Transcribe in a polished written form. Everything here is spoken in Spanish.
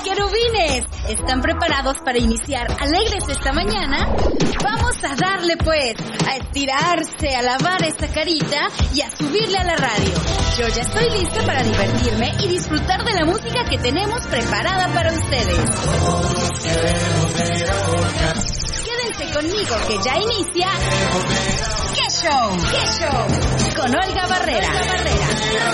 querubines, ¿están preparados para iniciar alegres esta mañana? Vamos a darle pues, a estirarse, a lavar esta carita y a subirle a la radio. Yo ya estoy lista para divertirme y disfrutar de la música que tenemos preparada para ustedes. Quédense conmigo que ya inicia ¡Qué show! ¡Qué show! Con Olga Barrera.